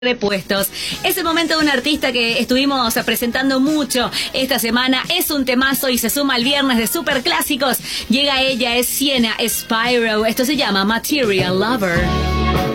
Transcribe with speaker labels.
Speaker 1: Repuestos. Es el momento de un artista que estuvimos presentando mucho esta semana. Es un temazo y se suma al viernes de super clásicos. Llega ella, es Sienna, es Spyro. Esto se llama Material Lover.